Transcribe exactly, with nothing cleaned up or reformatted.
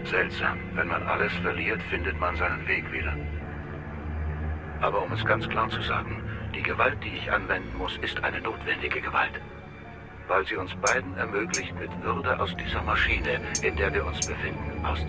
Seltsam. Wenn man alles verliert, findet man seinen Weg wieder. Aber um es ganz klar zu sagen, die Gewalt, die ich anwenden muss, ist eine notwendige Gewalt. Weil sie uns beiden ermöglicht, mit Würde aus dieser Maschine, in der wir uns befinden, auszutreten.